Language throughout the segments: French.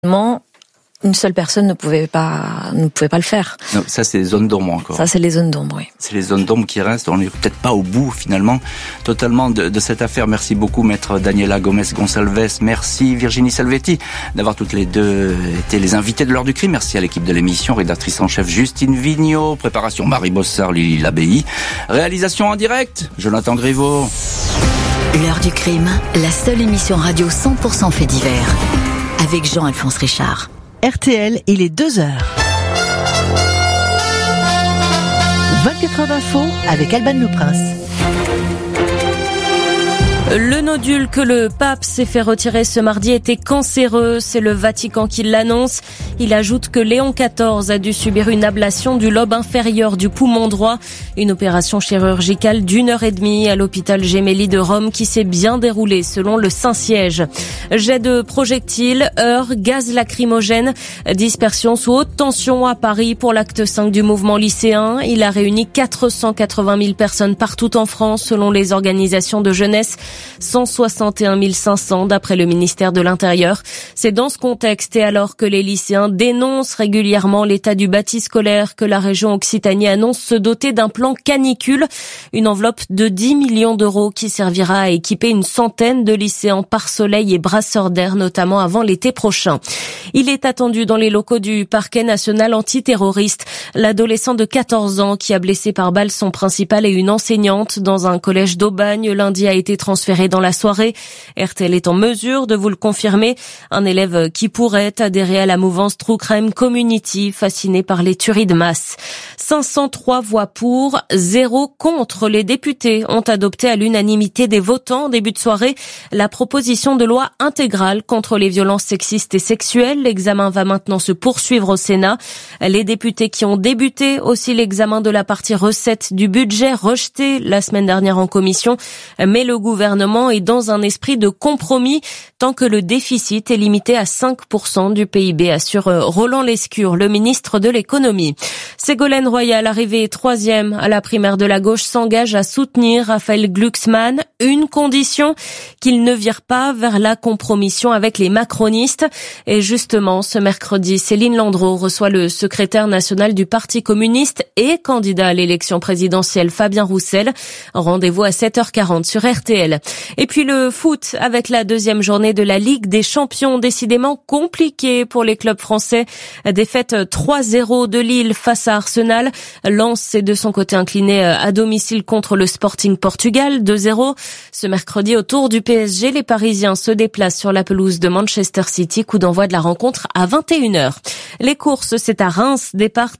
Une seule personne ne pouvait pas le faire. Non, ça c'est les zones d'ombre encore. Ça c'est les zones d'ombre, oui. C'est les zones d'ombre qui restent. On n'est peut-être pas au bout finalement totalement de cette affaire. Merci beaucoup maître Daniela Gomez-Gonçalves. Merci Virginie Salvetti d'avoir toutes les deux été les invités de l'heure du crime. Merci à l'équipe de l'émission, rédactrice en chef Justine Vignot, préparation Marie Bossard, Lily Labéi, réalisation en direct Jonathan Griveaux. L'heure du crime, la seule émission radio 100% fait divers avec Jean-Alphonse Richard. RTL, il est 2h. 24 heures d'info avec Alban Le Prince. Le nodule que le pape s'est fait retirer ce mardi était cancéreux, c'est le Vatican qui l'annonce. Il ajoute que Léon XIV a dû subir une ablation du lobe inférieur du poumon droit, une opération chirurgicale d'1h30 à l'hôpital Gemelli de Rome qui s'est bien déroulée selon le Saint-Siège. Jet de projectiles, heurts, gaz lacrymogène, dispersion sous haute tension à Paris pour l'acte 5 du mouvement lycéen. Il a réuni 480 000 personnes partout en France selon les organisations de jeunesse. 161 500 d'après le ministère de l'Intérieur. C'est dans ce contexte et alors que les lycéens dénoncent régulièrement l'état du bâti scolaire que la région Occitanie annonce se doter d'un plan canicule, une enveloppe de 10 millions d'euros qui servira à équiper une centaine de lycées en pare-soleil et brasseurs d'air, notamment avant l'été prochain. Il est attendu dans les locaux du parquet national antiterroriste. L'adolescent de 14 ans qui a blessé par balle son principal et une enseignante dans un collège d'Aubagne lundi a été transféré dans la soirée. RTL est en mesure de vous le confirmer. Un élève qui pourrait adhérer à la mouvance True Crime Community, fasciné par les tueries de masse. 503 voix pour, 0 contre. Les députés ont adopté à l'unanimité des votants en début de soirée la proposition de loi intégrale contre les violences sexistes et sexuelles. L'examen va maintenant se poursuivre au Sénat. Les députés qui ont débuté aussi l'examen de la partie recette du budget rejeté la semaine dernière en commission, mais le gouvernement est dans un esprit de compromis tant que le déficit est limité à 5% du PIB, assure Roland Lescure, le ministre de l'économie. Ségolène Royal, arrivée 3e à la primaire de la gauche, s'engage à soutenir Raphaël Glucksmann. Une condition, qu'il ne vire pas vers la compromission avec les macronistes. Et justement, ce mercredi, Céline Landreau reçoit le secrétaire national du Parti communiste et candidat à l'élection présidentielle Fabien Roussel. Rendez-vous à 7h40 sur RTL. Et puis le foot avec la deuxième journée de la Ligue des Champions, décidément compliquée pour les clubs français. Défaite 3-0 de Lille face à Arsenal. Lens s'est de son côté incliné à domicile contre le Sporting Portugal 2-0. Ce mercredi, au tour du PSG, les Parisiens se déplacent sur la pelouse de Manchester City. Coup d'envoi de la rencontre à 21h. Les courses, c'est à Reims, départ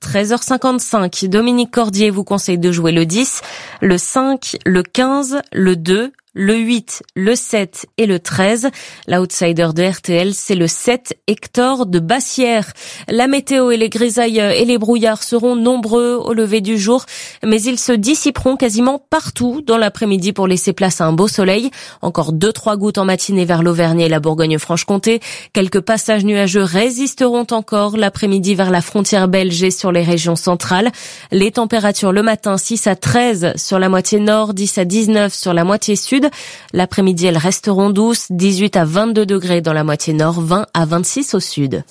13h55. Dominique Cordier vous conseille de jouer le 10, le 5, le 15, le 2, le 8, le 7 et le 13. L'outsider de RTL, c'est le 7, Hector de Bassières. La météo et les grisailles et les brouillards seront nombreux au lever du jour, mais ils se dissiperont quasiment partout dans l'après-midi pour laisser place à un beau soleil. Encore 2-3 gouttes en matinée vers l'Auvergne et la Bourgogne-Franche-Comté. Quelques passages nuageux résisteront encore l'après-midi vers la frontière belge et sur les régions centrales. Les températures le matin 6 à 13 sur la moitié nord, 10 à 19 sur la moitié sud. L'après-midi, elles resteront douces, 18 à 22 degrés dans la moitié nord, 20 à 26 au sud.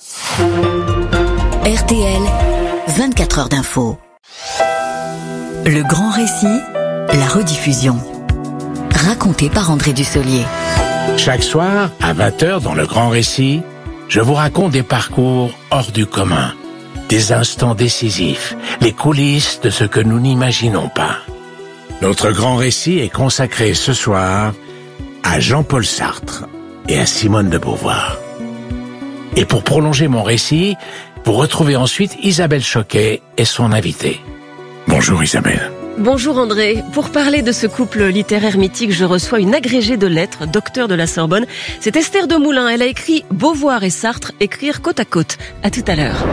RTL, 24 heures d'info. Le grand récit, la rediffusion. Raconté par André Dussolier. Chaque soir, à 20h dans le grand récit, je vous raconte des parcours hors du commun, des instants décisifs, les coulisses de ce que nous n'imaginons pas. Notre grand récit est consacré ce soir à Jean-Paul Sartre et à Simone de Beauvoir. Et pour prolonger mon récit, vous retrouvez ensuite Isabelle Choquet et son invité. Bonjour Isabelle. Bonjour André. Pour parler de ce couple littéraire mythique, je reçois une agrégée de lettres, docteur de la Sorbonne. C'est Esther Demoulin. Elle a écrit Beauvoir et Sartre, écrire côte à côte. À tout à l'heure.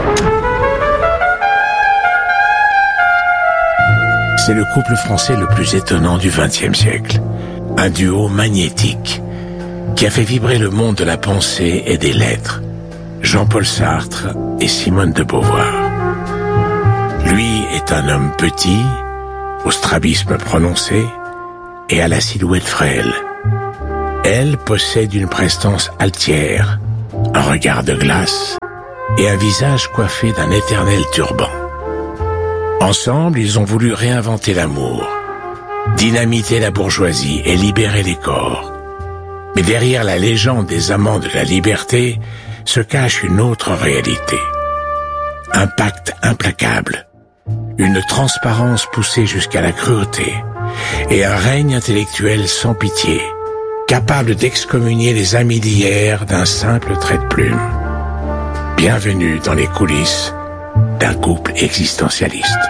C'est le couple français le plus étonnant du XXe siècle. Un duo magnétique qui a fait vibrer le monde de la pensée et des lettres. Jean-Paul Sartre et Simone de Beauvoir. Lui est un homme petit, au strabisme prononcé et à la silhouette frêle. Elle possède une prestance altière, un regard de glace et un visage coiffé d'un éternel turban. Ensemble, ils ont voulu réinventer l'amour, dynamiter la bourgeoisie et libérer les corps. Mais derrière la légende des amants de la liberté se cache une autre réalité. Un pacte implacable, une transparence poussée jusqu'à la cruauté et un règne intellectuel sans pitié, capable d'excommunier les amis d'hier d'un simple trait de plume. Bienvenue dans les coulisses d'un couple existentialiste.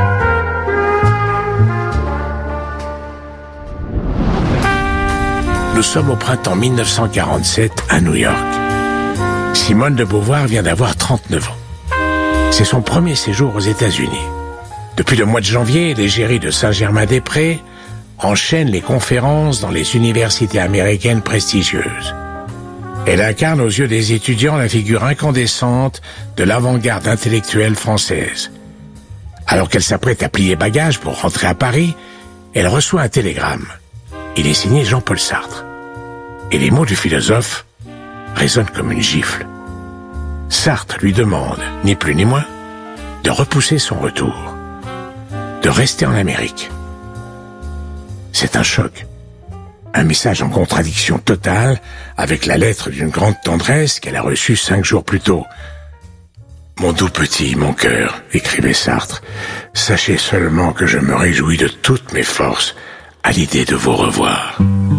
Nous sommes au printemps 1947 à New York. Simone de Beauvoir vient d'avoir 39 ans. C'est son premier séjour aux États-Unis. Depuis le mois de janvier, l'égérie de Saint-Germain-des-Prés enchaîne les conférences dans les universités américaines prestigieuses. Elle incarne aux yeux des étudiants la figure incandescente de l'avant-garde intellectuelle française. Alors qu'elle s'apprête à plier bagages pour rentrer à Paris, elle reçoit un télégramme. Il est signé Jean-Paul Sartre. Et les mots du philosophe résonnent comme une gifle. Sartre lui demande, ni plus ni moins, de repousser son retour, de rester en Amérique. C'est un choc. Un message en contradiction totale avec la lettre d'une grande tendresse qu'elle a reçue 5 jours plus tôt. « Mon doux petit, mon cœur », écrivait Sartre, « sachez seulement que je me réjouis de toutes mes forces à l'idée de vous revoir. »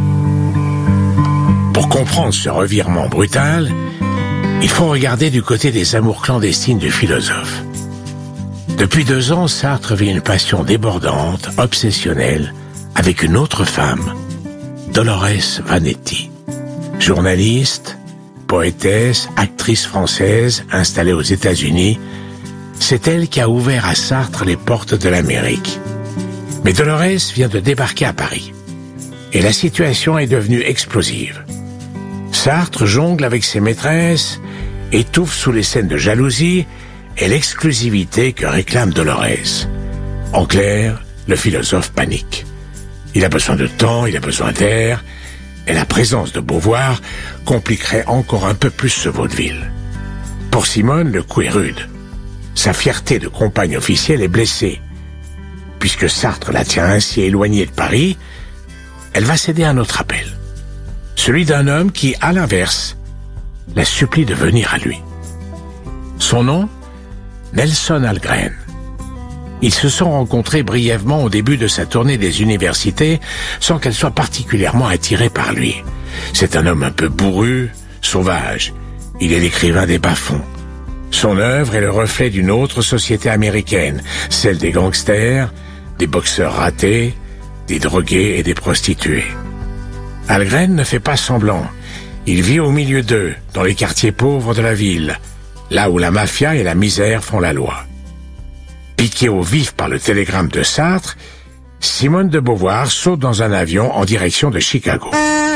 Pour comprendre ce revirement brutal, il faut regarder du côté des amours clandestines du philosophe. Depuis 2 ans, Sartre vit une passion débordante, obsessionnelle, avec une autre femme, Dolores Vanetti. Journaliste, poétesse, actrice française installée aux États-Unis, c'est elle qui a ouvert à Sartre les portes de l'Amérique. Mais Dolores vient de débarquer à Paris. Et la situation est devenue explosive. Sartre jongle avec ses maîtresses, étouffe sous les scènes de jalousie et l'exclusivité que réclame Dolores. En clair, le philosophe panique. Il a besoin de temps, il a besoin d'air, et la présence de Beauvoir compliquerait encore un peu plus ce vaudeville. Pour Simone, le coup est rude. Sa fierté de compagne officielle est blessée. Puisque Sartre la tient ainsi éloignée de Paris, elle va céder à un autre appel. Celui d'un homme qui, à l'inverse, la supplie de venir à lui. Son nom, Nelson Algren. Ils se sont rencontrés brièvement au début de sa tournée des universités sans qu'elle soit particulièrement attirée par lui. C'est un homme un peu bourru, sauvage. Il est l'écrivain des bas-fonds. Son œuvre est le reflet d'une autre société américaine, celle des gangsters, des boxeurs ratés, des drogués et des prostituées. Algren ne fait pas semblant. Il vit au milieu d'eux, dans les quartiers pauvres de la ville, là où la mafia et la misère font la loi. Piquée au vif par le télégramme de Sartre, Simone de Beauvoir saute dans un avion en direction de Chicago.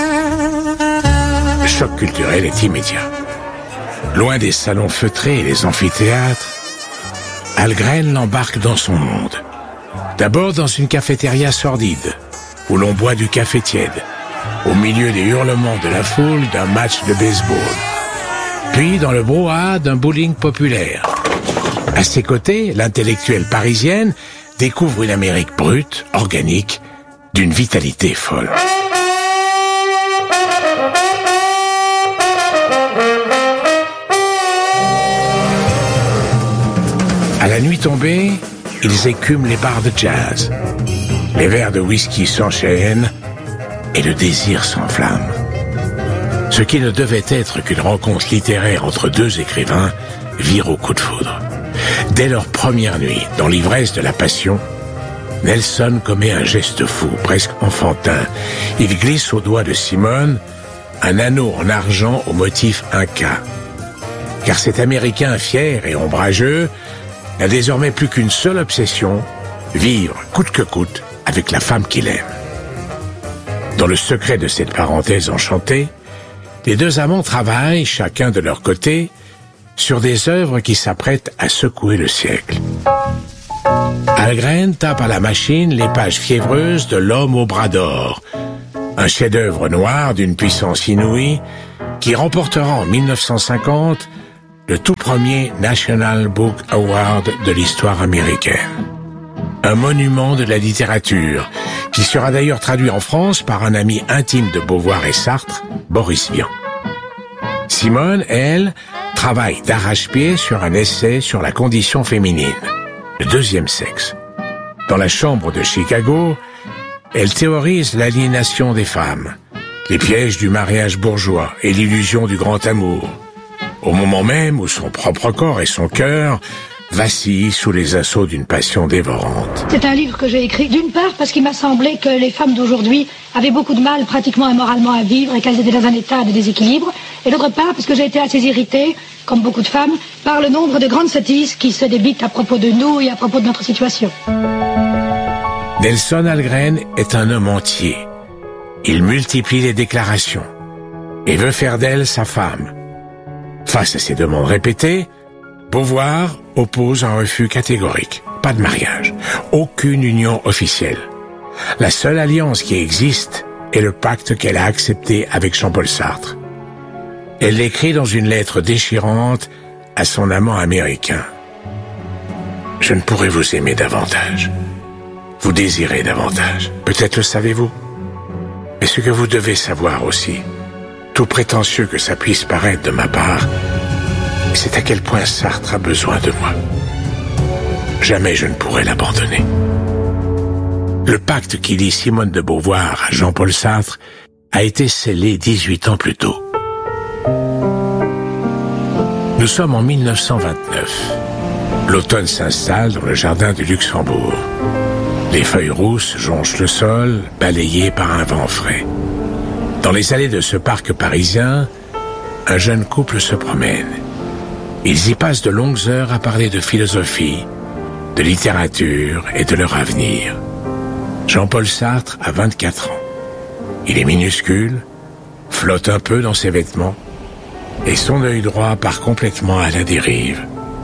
Le choc culturel est immédiat. Loin des salons feutrés et des amphithéâtres, Algren l'embarque dans son monde. D'abord dans une cafétéria sordide, où l'on boit du café tiède, au milieu des hurlements de la foule d'un match de baseball. Puis dans le brouhaha d'un bowling populaire. À ses côtés, l'intellectuelle parisienne découvre une Amérique brute, organique, d'une vitalité folle. À la nuit tombée, ils écument les bars de jazz. Les verres de whisky s'enchaînent et le désir s'enflamme. Ce qui ne devait être qu'une rencontre littéraire entre 2 écrivains vire au coup de foudre. Dès leur première nuit, dans l'ivresse de la passion, Nelson commet un geste fou, presque enfantin. Il glisse au doigt de Simone un anneau en argent au motif inca. Car cet Américain fier et ombrageux n'a désormais plus qu'une seule obsession, vivre coûte que coûte avec la femme qu'il aime. Dans le secret de cette parenthèse enchantée, les 2 amants travaillent, chacun de leur côté, sur des œuvres qui s'apprêtent à secouer le siècle. Algren tape à la machine les pages fiévreuses de L'Homme au bras d'or, un chef-d'œuvre noir d'une puissance inouïe qui remportera en 1950 le tout premier National Book Award de l'histoire américaine. Un monument de la littérature, qui sera d'ailleurs traduit en France par un ami intime de Beauvoir et Sartre, Boris Vian. Simone, elle, travaille d'arrache-pied sur un essai sur la condition féminine, le deuxième sexe. Dans la chambre de Chicago, elle théorise l'aliénation des femmes, les pièges du mariage bourgeois et l'illusion du grand amour, au moment même où son propre corps et son cœur vacillent sous les assauts d'une passion dévorante. C'est un livre que j'ai écrit d'une part parce qu'il m'a semblé que les femmes d'aujourd'hui avaient beaucoup de mal pratiquement et moralement à vivre et qu'elles étaient dans un état de déséquilibre, et d'autre part parce que j'ai été assez irritée, comme beaucoup de femmes, par le nombre de grandes sottises qui se débitent à propos de nous et à propos de notre situation. Nelson Algren est un homme entier. Il multiplie les déclarations et veut faire d'elle sa femme. Face à ces demandes répétées, Beauvoir oppose un refus catégorique. Pas de mariage, aucune union officielle. La seule alliance qui existe est le pacte qu'elle a accepté avec Jean-Paul Sartre. Elle l'écrit dans une lettre déchirante à son amant américain. « Je ne pourrais vous aimer davantage. Vous désirez davantage. Peut-être le savez-vous. Mais ce que vous devez savoir aussi, tout prétentieux que ça puisse paraître de ma part, c'est à quel point Sartre a besoin de moi. Jamais je ne pourrai l'abandonner. » Le pacte qui lie Simone de Beauvoir à Jean-Paul Sartre a été scellé 18 ans plus tôt. Nous sommes en 1929. L'automne s'installe dans le jardin du Luxembourg. Les feuilles rousses jonchent le sol, balayées par un vent frais. Dans les allées de ce parc parisien, un jeune couple se promène. Ils y passent de longues heures à parler de philosophie, de littérature et de leur avenir. Jean-Paul Sartre a 24 ans. Il est minuscule, flotte un peu dans ses vêtements, et son œil droit part complètement à la dérive.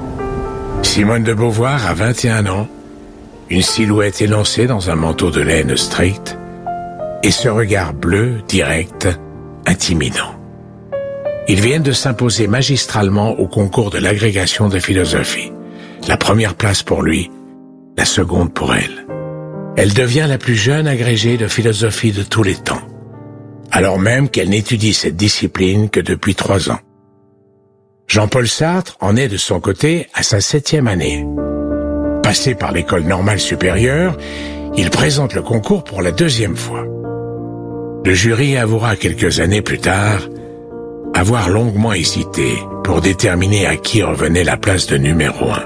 Simone de Beauvoir a 21 ans, une silhouette élancée dans un manteau de laine strict, et ce regard bleu, direct, intimidant. Ils viennent de s'imposer magistralement au concours de l'agrégation de philosophie. La première place pour lui, la seconde pour elle. Elle devient la plus jeune agrégée de philosophie de tous les temps, alors même qu'elle n'étudie cette discipline que depuis 3 ans. Jean-Paul Sartre en est de son côté à sa 7e année. Passé par l'école normale supérieure, il présente le concours pour la 2e fois. Le jury avouera quelques années plus tard avoir longuement hésité pour déterminer à qui revenait la place de numéro 1.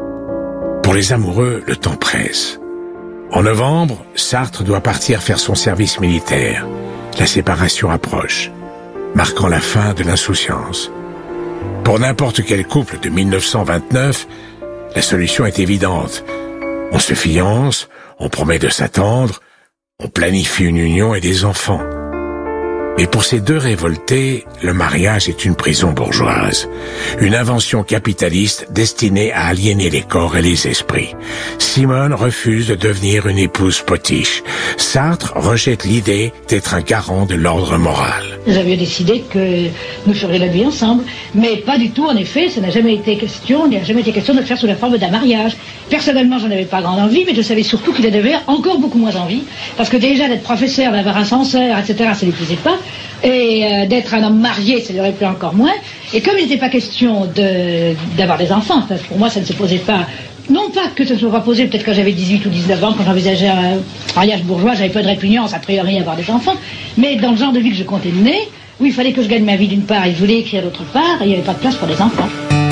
Pour les amoureux, le temps presse. En novembre, Sartre doit partir faire son service militaire. La séparation approche, marquant la fin de l'insouciance. Pour n'importe quel couple de 1929, la solution est évidente. On se fiance, on promet de s'attendre, on planifie une union et des enfants. Mais pour ces deux révoltés, le mariage est une prison bourgeoise, une invention capitaliste destinée à aliéner les corps et les esprits. Simone refuse de devenir une épouse potiche. Sartre rejette l'idée d'être un garant de l'ordre moral. Nous avions décidé que nous ferions la vie ensemble, mais pas du tout, en effet, ça n'a jamais été question, il n'y a jamais été question de le faire sous la forme d'un mariage. Personnellement, j'en avais pas grande envie, mais je savais surtout qu'il en avait encore beaucoup moins envie, parce que déjà d'être professeur, d'avoir un censeur, etc., ça ne lui plaisait pas, et d'être un homme marié, ça lui aurait plu encore moins. Et comme il n'était pas question d'avoir des enfants, parce que pour moi ça ne se posait pas, non pas que ça ne soit pas posé peut-être quand j'avais 18 ou 19 ans, quand j'envisageais un mariage bourgeois, j'avais pas de répugnance a priori à avoir des enfants, mais dans le genre de vie que je comptais mener, où il fallait que je gagne ma vie d'une part et je voulais écrire d'autre part, et il n'y avait pas de place pour des enfants.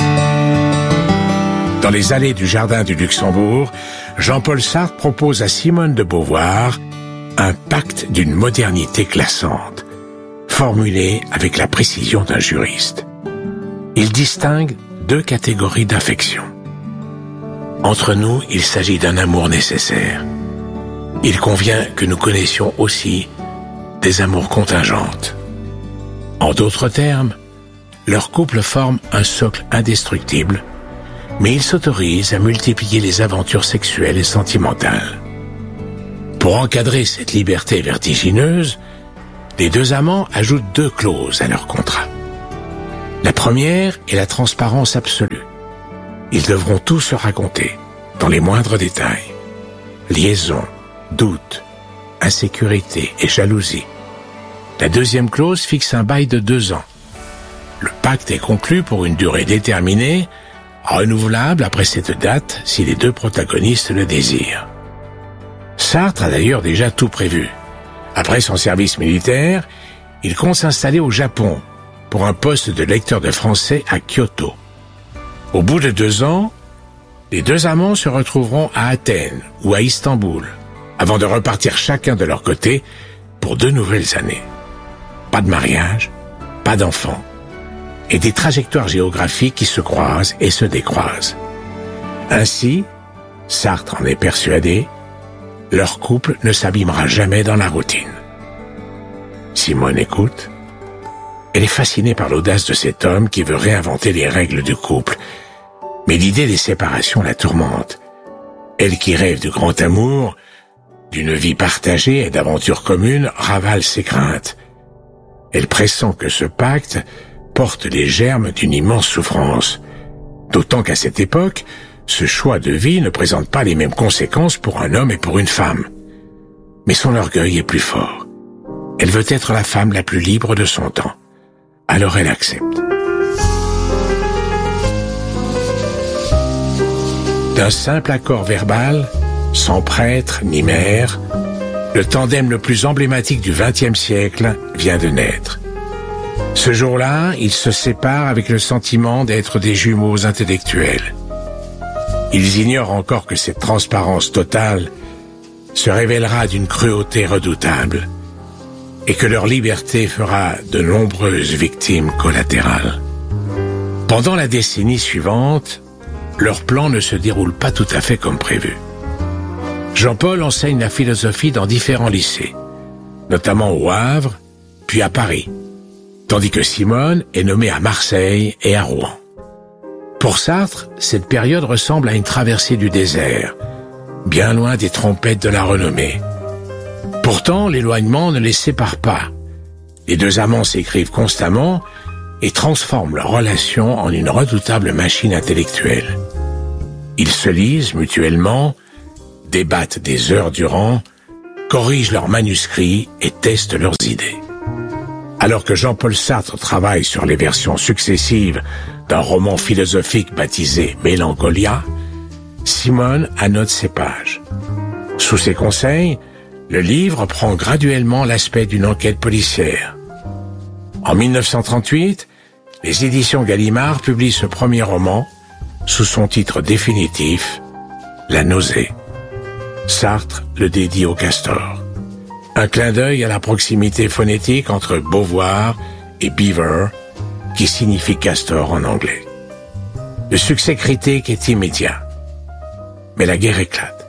Dans les allées du jardin du Luxembourg, Jean-Paul Sartre propose à Simone de Beauvoir un pacte d'une modernité glaçante, formulé avec la précision d'un juriste. Il distingue 2 catégories d'affection. Entre nous, il s'agit d'un amour nécessaire. Il convient que nous connaissions aussi des amours contingentes. En d'autres termes, leur couple forme un socle indestructible, mais ils s'autorisent à multiplier les aventures sexuelles et sentimentales. Pour encadrer cette liberté vertigineuse, les 2 amants ajoutent 2 clauses à leur contrat. La première est la transparence absolue. Ils devront tout se raconter, dans les moindres détails. Liaison, doute, insécurité et jalousie. La deuxième clause fixe un bail de 2 ans. Le pacte est conclu pour une durée déterminée, renouvelable après cette date si les 2 protagonistes le désirent. Sartre a d'ailleurs déjà tout prévu. Après son service militaire, il compte s'installer au Japon pour un poste de lecteur de français à Kyoto. Au bout de 2 ans, les 2 amants se retrouveront à Athènes ou à Istanbul, avant de repartir chacun de leur côté pour 2 nouvelles années. Pas de mariage, pas d'enfants, et des trajectoires géographiques qui se croisent et se décroisent. Ainsi, Sartre en est persuadé, leur couple ne s'abîmera jamais dans la routine. Simone écoute. Elle est fascinée par l'audace de cet homme qui veut réinventer les règles du couple. Mais l'idée des séparations la tourmente. Elle qui rêve du grand amour, d'une vie partagée et d'aventures communes, ravale ses craintes. Elle pressent que ce pacte porte les germes d'une immense souffrance. D'autant qu'à cette époque, ce choix de vie ne présente pas les mêmes conséquences pour un homme et pour une femme. Mais son orgueil est plus fort. Elle veut être la femme la plus libre de son temps. Alors elle accepte. D'un simple accord verbal, sans prêtre ni mère, le tandem le plus emblématique du XXe siècle vient de naître. Ce jour-là, ils se séparent avec le sentiment d'être des jumeaux intellectuels. Ils ignorent encore que cette transparence totale se révélera d'une cruauté redoutable et que leur liberté fera de nombreuses victimes collatérales. Pendant la décennie suivante, leur plan ne se déroule pas tout à fait comme prévu. Jean-Paul enseigne la philosophie dans différents lycées, notamment au Havre, puis à Paris, tandis que Simone est nommée à Marseille et à Rouen. Pour Sartre, cette période ressemble à une traversée du désert, bien loin des trompettes de la renommée. Pourtant, l'éloignement ne les sépare pas. Les 2 amants s'écrivent constamment et transforment leur relation en une redoutable machine intellectuelle. Ils se lisent mutuellement, débattent des heures durant, corrigent leurs manuscrits et testent leurs idées. Alors que Jean-Paul Sartre travaille sur les versions successives d'un roman philosophique baptisé Mélancolia, Simone annote ses pages. Sous ses conseils, le livre prend graduellement l'aspect d'une enquête policière. En 1938, les éditions Gallimard publient ce premier roman sous son titre définitif, La nausée. Sartre le dédie au castor. Un clin d'œil à la proximité phonétique entre Beauvoir et Beaver, qui signifie castor en anglais. Le succès critique est immédiat. Mais la guerre éclate.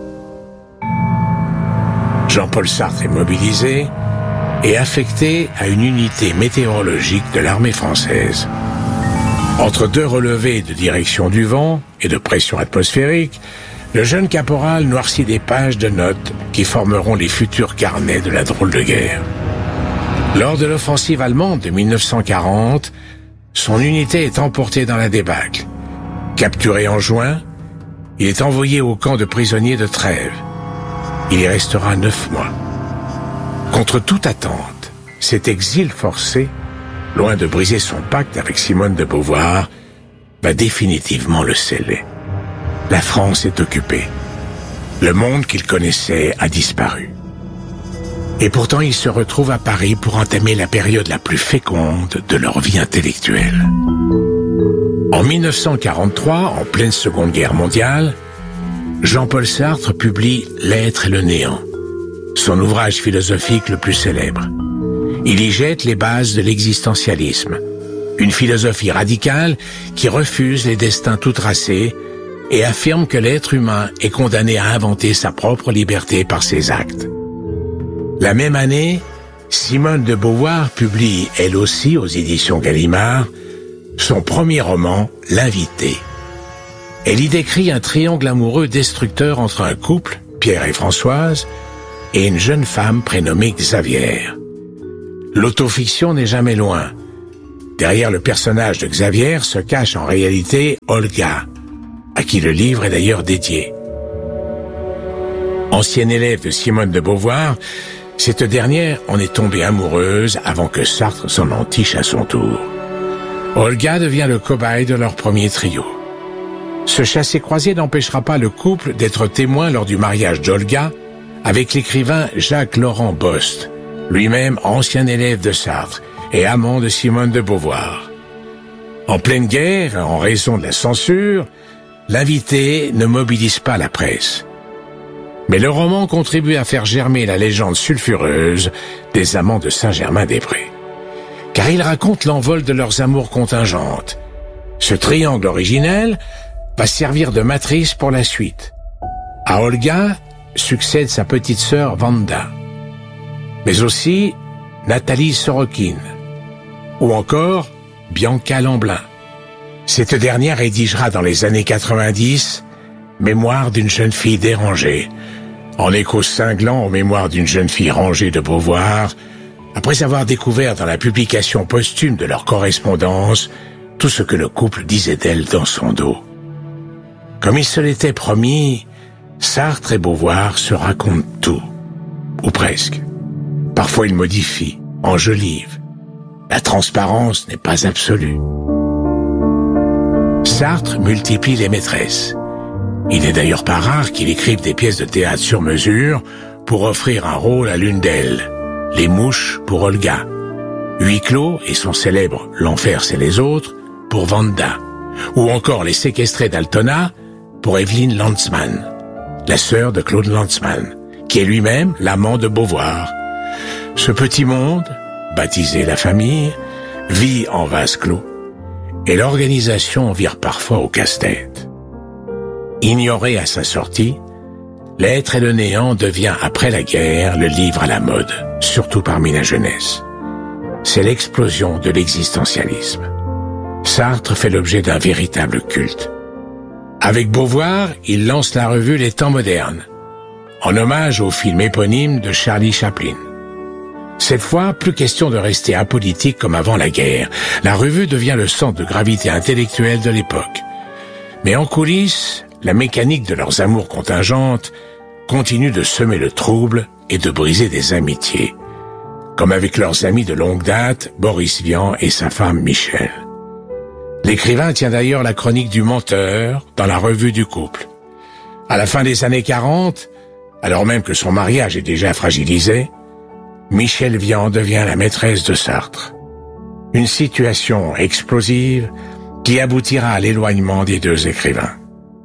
Jean-Paul Sartre est mobilisé et affecté à une unité météorologique de l'armée française. Entre 2 relevés de direction du vent et de pression atmosphérique, le jeune caporal noircit des pages de notes qui formeront les futurs carnets de la drôle de guerre. Lors de l'offensive allemande de 1940, son unité est emportée dans la débâcle. Capturé en juin, il est envoyé au camp de prisonniers de Trèves. Il y restera 9 mois. Contre toute attente, cet exil forcé, loin de briser son pacte avec Simone de Beauvoir, va définitivement le sceller. La France est occupée. Le monde qu'il connaissait a disparu. Et pourtant, ils se retrouvent à Paris pour entamer la période la plus féconde de leur vie intellectuelle. En 1943, en pleine Seconde Guerre mondiale, Jean-Paul Sartre publie L'être et le néant, son ouvrage philosophique le plus célèbre. Il y jette les bases de l'existentialisme, une philosophie radicale qui refuse les destins tout tracés et affirme que l'être humain est condamné à inventer sa propre liberté par ses actes. La même année, Simone de Beauvoir publie, elle aussi aux éditions Gallimard, son premier roman, L'invité. Elle y décrit un triangle amoureux destructeur entre un couple, Pierre et Françoise, et une jeune femme prénommée Xavière. L'autofiction n'est jamais loin. Derrière le personnage de Xavier se cache en réalité Olga, à qui le livre est d'ailleurs dédié. Ancienne élève de Simone de Beauvoir, cette dernière en est tombée amoureuse avant que Sartre s'en entiche à son tour. Olga devient le cobaye de leur premier trio. Ce chassé-croisé n'empêchera pas le couple d'être témoin lors du mariage d'Olga avec l'écrivain Jacques-Laurent Bost, lui-même ancien élève de Sartre et amant de Simone de Beauvoir. En pleine guerre, en raison de la censure, l'invité ne mobilise pas la presse. Mais le roman contribue à faire germer la légende sulfureuse des amants de Saint-Germain-des-Prés. Car il raconte l'envol de leurs amours contingentes. Ce triangle originel va servir de matrice pour la suite. À Olga succède sa petite sœur Wanda, mais aussi Nathalie Sorokine, ou encore Bianca Lamblin. Cette dernière rédigera dans les années 90 Mémoire d'une jeune fille dérangée, en écho cinglant aux mémoires d'une jeune fille rangée de Beauvoir, après avoir découvert dans la publication posthume de leur correspondance tout ce que le couple disait d'elle dans son dos. Comme il se l'était promis, Sartre et Beauvoir se racontent tout, ou presque. Parfois ils modifient, enjolivent. La transparence n'est pas absolue. Sartre multiplie les maîtresses. Il n'est d'ailleurs pas rare qu'il écrive des pièces de théâtre sur mesure pour offrir un rôle à l'une d'elles. Les Mouches pour Olga, Huis clos et son célèbre L'Enfer c'est les autres pour Wanda, ou encore Les Séquestrés d'Altona pour Evelyne Landsmann, la sœur de Claude Landsmann, qui est lui-même l'amant de Beauvoir. Ce petit monde, baptisé la famille, vit en vase clos, et l'organisation vire parfois au casse-tête. Ignoré à sa sortie, L'être et le néant devient après la guerre le livre à la mode, surtout parmi la jeunesse. C'est l'explosion de l'existentialisme. Sartre fait l'objet d'un véritable culte. Avec Beauvoir, il lance la revue Les Temps modernes, en hommage au film éponyme de Charlie Chaplin. Cette fois, plus question de rester apolitique comme avant la guerre. La revue devient le centre de gravité intellectuelle de l'époque. Mais en coulisses, la mécanique de leurs amours contingentes continue de semer le trouble et de briser des amitiés, comme avec leurs amis de longue date, Boris Vian et sa femme Michel. L'écrivain tient d'ailleurs la chronique du menteur dans la revue du couple. À la fin des années 40, alors même que son mariage est déjà fragilisé, Michel Vian devient la maîtresse de Sartre. Une situation explosive qui aboutira à l'éloignement des deux écrivains.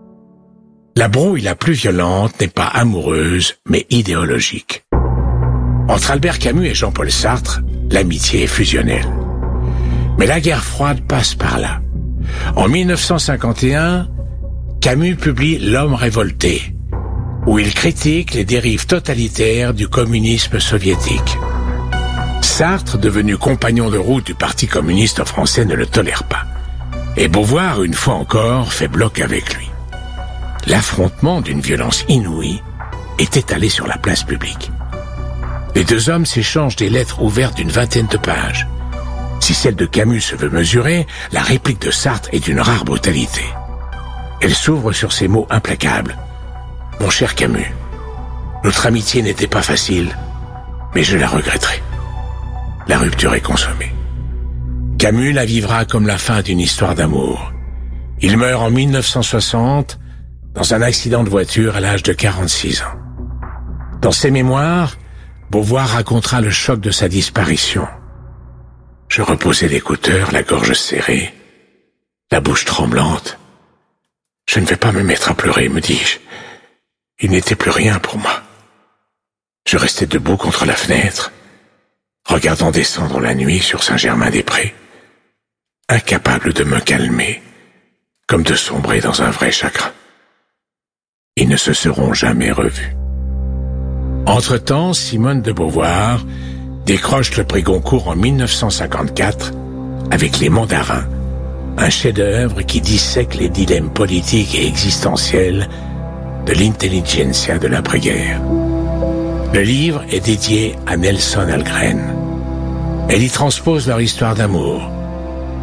La brouille la plus violente n'est pas amoureuse, mais idéologique. Entre Albert Camus et Jean-Paul Sartre, l'amitié est fusionnelle. Mais la guerre froide passe par là. En 1951, Camus publie L'homme révolté, où il critique les dérives totalitaires du communisme soviétique. Sartre, devenu compagnon de route du Parti communiste français, ne le tolère pas. Et Beauvoir, une fois encore, fait bloc avec lui. L'affrontement d'une violence inouïe est étalé sur la place publique. Les deux hommes s'échangent des lettres ouvertes d'une vingtaine de pages. Si celle de Camus se veut mesurer, la réplique de Sartre est d'une rare brutalité. Elle s'ouvre sur ces mots implacables. « Mon cher Camus, notre amitié n'était pas facile, mais je la regretterai. La rupture est consommée. » Camus la vivra comme la fin d'une histoire d'amour. Il meurt en 1960 dans un accident de voiture à l'âge de 46 ans. Dans ses mémoires, Beauvoir racontera le choc de sa disparition. « Je reposais l'écouteur, la gorge serrée, la bouche tremblante. Je ne vais pas me mettre à pleurer, me dis-je. Il n'était plus rien pour moi. Je restais debout contre la fenêtre, regardant descendre la nuit sur Saint-Germain-des-Prés, incapable de me calmer, comme de sombrer dans un vrai chagrin. Ils ne se seront jamais revus. » Entre-temps, Simone de Beauvoir décroche le prix Goncourt en 1954 avec Les Mandarins, un chef-d'œuvre qui dissèque les dilemmes politiques et existentiels de l'intelligentsia de l'après-guerre. Le livre est dédié à Nelson Algren. Elle y transpose leur histoire d'amour.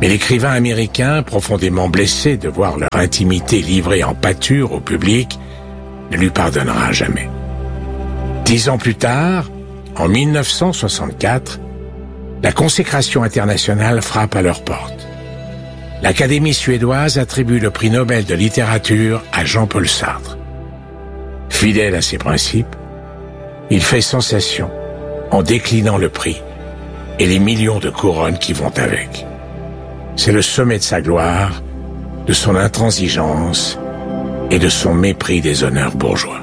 Mais l'écrivain américain, profondément blessé de voir leur intimité livrée en pâture au public, ne lui pardonnera jamais. 10 ans plus tard, en 1964, la consécration internationale frappe à leur porte. L'Académie suédoise attribue le prix Nobel de littérature à Jean-Paul Sartre. Fidèle à ses principes, il fait sensation en déclinant le prix et les millions de couronnes qui vont avec. C'est le sommet de sa gloire, de son intransigeance et de son mépris des honneurs bourgeois.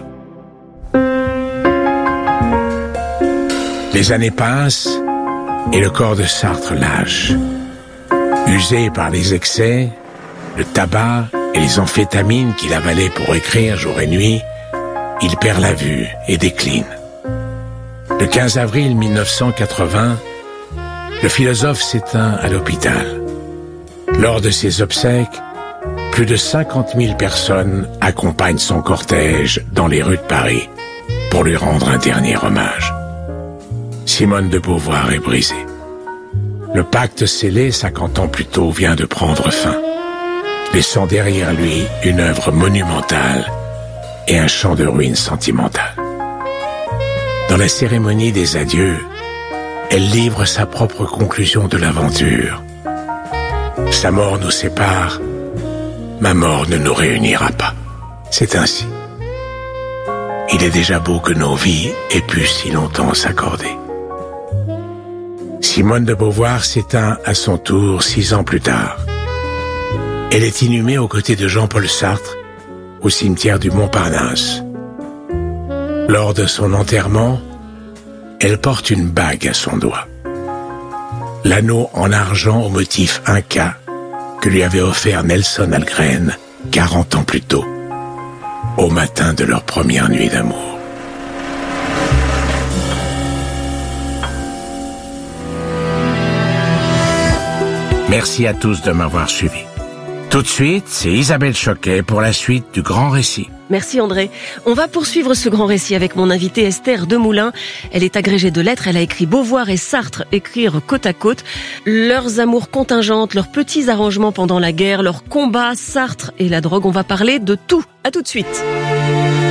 Les années passent et le corps de Sartre lâche. Usé par les excès, le tabac et les amphétamines qu'il avalait pour écrire jour et nuit, il perd la vue et décline. Le 15 avril 1980, le philosophe s'éteint à l'hôpital. Lors de ses obsèques, plus de 50 000 personnes accompagnent son cortège dans les rues de Paris pour lui rendre un dernier hommage. Simone de Beauvoir est brisée. Le pacte scellé 50 ans plus tôt vient de prendre fin, laissant derrière lui une œuvre monumentale et un champ de ruines sentimental. Dans la cérémonie des adieux, elle livre sa propre conclusion de l'aventure. Sa mort nous sépare, ma mort ne nous réunira pas. C'est ainsi. Il est déjà beau que nos vies aient pu si longtemps s'accorder. Simone de Beauvoir s'éteint à son tour 6 ans plus tard. Elle est inhumée aux côtés de Jean-Paul Sartre au cimetière du Montparnasse. Lors de son enterrement, elle porte une bague à son doigt. L'anneau en argent au motif inca que lui avait offert Nelson Algren 40 ans plus tôt, au matin de leur première nuit d'amour. Merci à tous de m'avoir suivi. Tout de suite, c'est Isabelle Choquet pour la suite du Grand Récit. Merci André. On va poursuivre ce grand récit avec mon invitée Esther Demoulin. Elle est agrégée de lettres, elle a écrit Beauvoir et Sartre écrire côte à côte. Leurs amours contingentes, leurs petits arrangements pendant la guerre, leurs combats, Sartre et la drogue. On va parler de tout. À tout de suite.